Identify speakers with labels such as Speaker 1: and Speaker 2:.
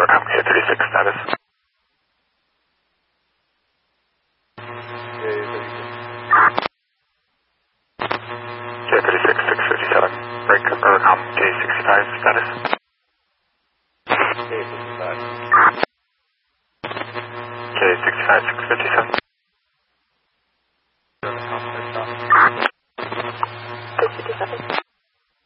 Speaker 1: Bergam, K36 status. K36 657, break Bergam, K65 status. K65 657.
Speaker 2: K67.